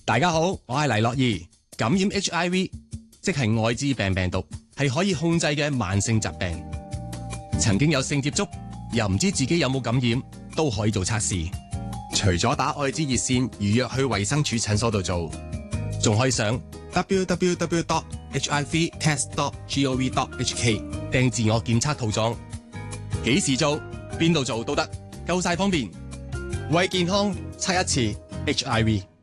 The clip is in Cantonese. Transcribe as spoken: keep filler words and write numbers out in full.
大家好，我係黎樂怡。感染 H I V 即係愛滋病病毒，係可以控制嘅慢性疾病。曾經有性接觸又唔知自己有冇感染，都可以做測試。除咗打愛滋熱線預約去衛生署診所度做，仲可以上 w w w dot h i v test dot gov dot h k 訂自我檢測套裝。幾時做，邊度做都得，夠晒方便。為健康測一次 H I V。